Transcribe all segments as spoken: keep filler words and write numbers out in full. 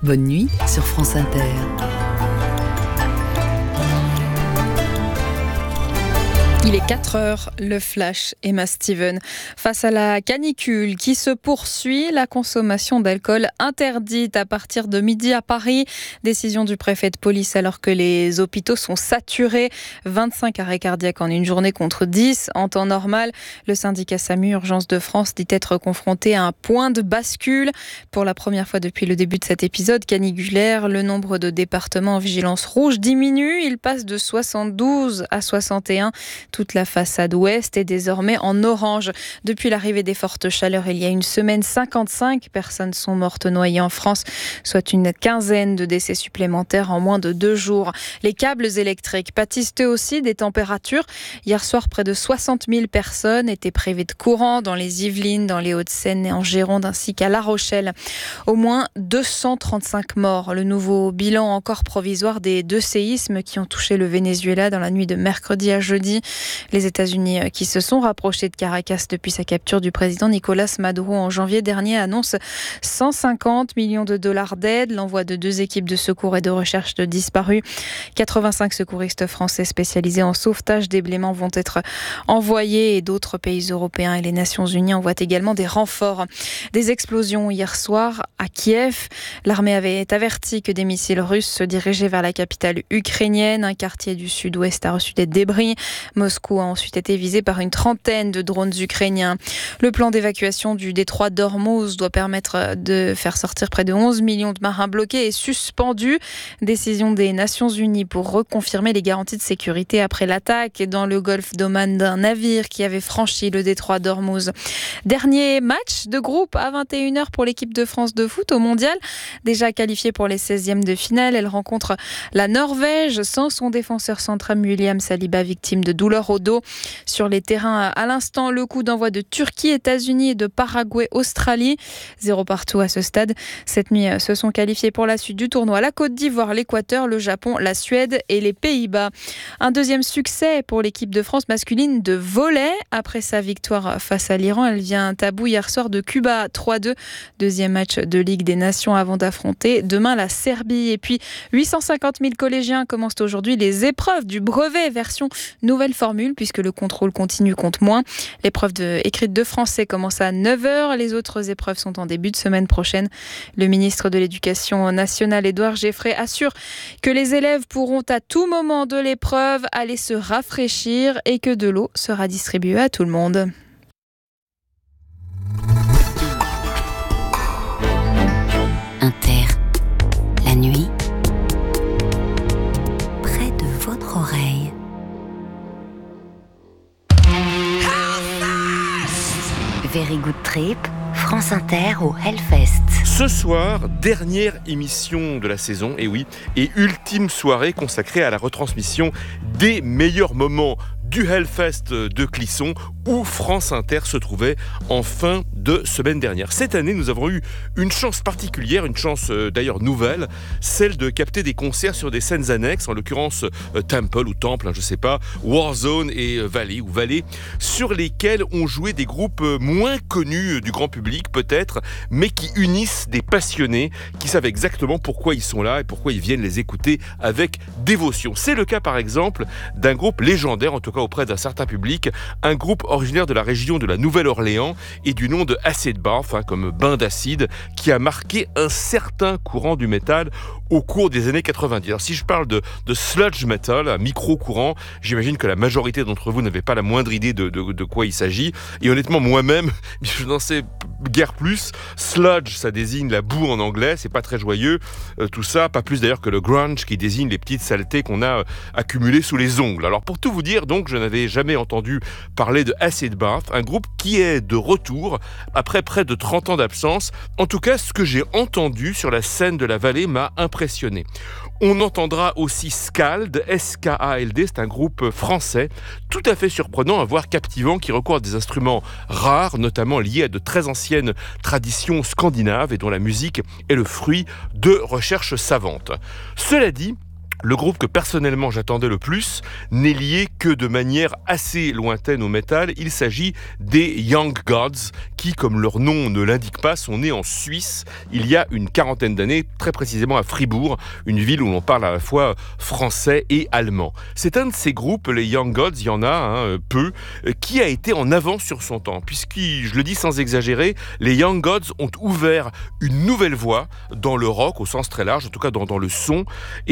Bonne nuit sur France Inter. Il est quatre heures, le flash, Emma Steven. Face à la canicule qui se poursuit, la consommation d'alcool interdite à partir de midi à Paris. Décision du préfet de police alors que les hôpitaux sont saturés. vingt-cinq arrêts cardiaques en une journée contre dix en temps normal. Le syndicat SAMU Urgence de France dit être confronté à un point de bascule. Pour la première fois depuis le début de cet épisode caniculaire, le nombre de départements en vigilance rouge diminue. Il passe de soixante-douze à soixante et un. Toute la façade ouest est désormais en orange. Depuis l'arrivée des fortes chaleurs il y a une semaine, cinquante-cinq personnes sont mortes noyées en France, soit une quinzaine de décès supplémentaires en moins de deux jours. Les câbles électriques pâtissent eux aussi des températures. Hier soir, près de soixante mille personnes étaient privées de courant dans les Yvelines, dans les Hauts-de-Seine et en Gironde, ainsi qu'à La Rochelle. Au moins deux cent trente-cinq morts. Le nouveau bilan encore provisoire des deux séismes qui ont touché le Venezuela dans la nuit de mercredi à jeudi. Les États-Unis qui se sont rapprochés de Caracas depuis sa capture du président Nicolas Maduro en janvier dernier annoncent cent cinquante millions de dollars d'aide, l'envoi de deux équipes de secours et de recherche de disparus. quatre-vingt-cinq secouristes français spécialisés en sauvetage des blêments vont être envoyés et d'autres pays européens et les Nations Unies envoient également des renforts. Des explosions hier soir à Kiev. L'armée avait averti que des missiles russes se dirigeaient vers la capitale ukrainienne. Un quartier du sud-ouest a reçu des débris. Moscou a ensuite été visé par une trentaine de drones ukrainiens. Le plan d'évacuation du détroit d'Ormuz doit permettre de faire sortir près de onze millions de marins bloqués et suspendus. Décision des Nations Unies pour reconfirmer les garanties de sécurité après l'attaque dans le golfe d'Oman d'un navire qui avait franchi le détroit d'Ormuz. Dernier match de groupe à vingt et une heures pour l'équipe de France de foot au mondial. Déjà qualifiée pour les seizièmes de finale, elle rencontre la Norvège sans son défenseur central William Saliba, victime de douleurs au dos. Sur les terrains, à l'instant, le coup d'envoi de Turquie, États-Unis et de Paraguay, Australie. Zéro partout à ce stade. Cette nuit, se sont qualifiés pour la suite du tournoi la Côte d'Ivoire, l'Équateur, le Japon, la Suède et les Pays-Bas. Un deuxième succès pour l'équipe de France masculine de volley. Après sa victoire face à l'Iran, elle vient à bout hier soir de Cuba trois deux. Deuxième match de Ligue des Nations avant d'affronter demain la Serbie. Et puis, huit cent cinquante mille collégiens commencent aujourd'hui les épreuves du brevet version nouvelle formule puisque le contrôle continu compte moins. L'épreuve de, écrite de français commence à neuf heures. Les autres épreuves sont en début de semaine prochaine. Le ministre de l'Éducation nationale, Édouard Géfrey, assure que les élèves pourront à tout moment de l'épreuve aller se rafraîchir et que de l'eau sera distribuée à tout le monde. Inter, la nuit, près de votre oreille. Very Good Trip, France Inter au Hellfest. Ce soir, dernière émission de la saison, et oui, et ultime soirée consacrée à la retransmission des meilleurs moments du Hellfest de Clisson où France Inter se trouvait en fin de semaine dernière. Cette année, nous avons eu une chance particulière, une chance euh, d'ailleurs nouvelle, celle de capter des concerts sur des scènes annexes, en l'occurrence euh, Temple ou Temple, hein, je sais pas, Warzone et euh, Valley ou Valley, sur lesquels ont joué des groupes euh, moins connus du grand public peut-être, mais qui unissent des passionnés qui savent exactement pourquoi ils sont là et pourquoi ils viennent les écouter avec dévotion. C'est le cas par exemple d'un groupe légendaire, en tout cas auprès d'un certain public, un groupe originaire de la région de la Nouvelle-Orléans et du nom de Acid Bath, hein, comme bain d'acide, qui a marqué un certain courant du métal au cours des années quatre-vingt-dix. Alors si je parle de, de sludge metal, un micro-courant, j'imagine que la majorité d'entre vous n'avait pas la moindre idée de, de, de quoi il s'agit. Et honnêtement, moi-même, je n'en sais guère plus. Sludge, ça désigne la boue en anglais, c'est pas très joyeux, euh, tout ça, pas plus d'ailleurs que le grunge qui désigne les petites saletés qu'on a euh, accumulées sous les ongles. Alors pour tout vous dire, donc, je n'avais jamais entendu parler de Acid Bath, un groupe qui est de retour après près de trente ans d'absence. En tout cas, ce que j'ai entendu sur la scène de la vallée m'a impressionné. On entendra aussi Skald, S K A L D, c'est un groupe français tout à fait surprenant, voire captivant, qui recourt à des instruments rares, notamment liés à de très anciennes traditions scandinaves et dont la musique est le fruit de recherches savantes. Cela dit, Le groupe que personnellement j'attendais le plus n'est lié que de manière assez lointaine au métal. Il s'agit des Young Gods qui, comme leur nom ne l'indique pas, sont nés en Suisse il y a une quarantaine d'années, très précisément à Fribourg, une ville où l'on parle à la fois français et allemand. C'est un de ces groupes, les Young Gods, il y en a hein, peu, qui a été en avance sur son temps, puisque, je le dis sans exagérer, les Young Gods ont ouvert une nouvelle voie dans le rock au sens très large, en tout cas dans, dans le son,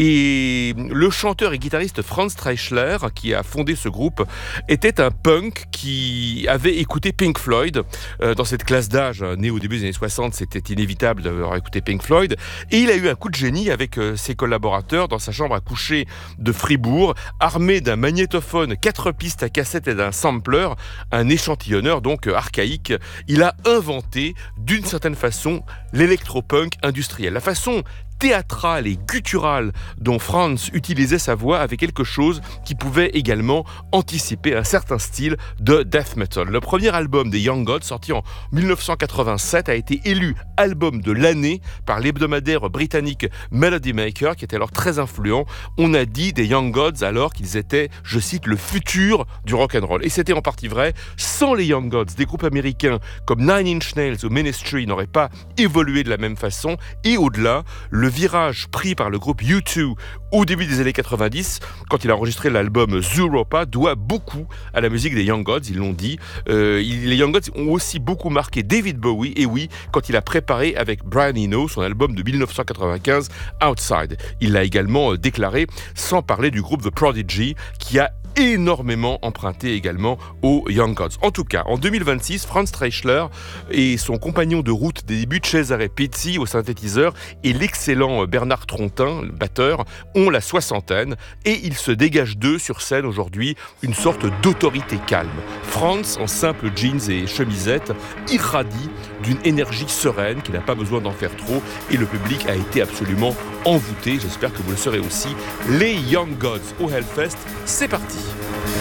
et le chanteur et guitariste Franz Treichler, qui a fondé ce groupe, était un punk qui avait écouté Pink Floyd. Euh, dans cette classe d'âge, né au début des années soixante, c'était inévitable d'avoir écouté Pink Floyd. Et il a eu un coup de génie avec euh, ses collaborateurs dans sa chambre à coucher de Fribourg, armé d'un magnétophone, quatre pistes à cassette et d'un sampler, un échantillonneur donc euh, archaïque. Il a inventé, d'une certaine façon, l'électropunk industriel. La façon théâtrale et gutturale dont Franz utilisait sa voix avait quelque chose qui pouvait également anticiper un certain style de death metal. Le premier album des Young Gods, sorti en dix-neuf cent quatre-vingt-sept, a été élu album de l'année par l'hebdomadaire britannique Melody Maker, qui était alors très influent. On a dit des Young Gods alors qu'ils étaient, je cite, le futur du rock'n'roll. Et c'était en partie vrai. Sans les Young Gods, des groupes américains comme Nine Inch Nails ou Ministry n'auraient pas évolué de la même façon. Et au-delà, le virage pris par le groupe U deux au début des années quatre-vingt-dix, quand il a enregistré l'album Zooropa, doit beaucoup à la musique des Young Gods, ils l'ont dit. Euh, les Young Gods ont aussi beaucoup marqué David Bowie, et oui, quand il a préparé avec Brian Eno son album de dix-neuf cent quatre-vingt-quinze, Outside. Il l'a également déclaré, sans parler du groupe The Prodigy, qui a énormément emprunté également aux Young Gods. En tout cas, en deux mille vingt-six, Franz Treichler et son compagnon de route des débuts, Cesare Pizzi au synthétiseur, et l'excellent Bernard Trontin, le batteur, ont la soixantaine, et ils se dégagent d'eux sur scène aujourd'hui une sorte d'autorité calme. Franz, en simple jeans et chemisette, irradie d'une énergie sereine qui n'a pas besoin d'en faire trop, et le public a été absolument envoûté. J'espère que vous le serez aussi. Les Young Gods au Hellfest, c'est parti.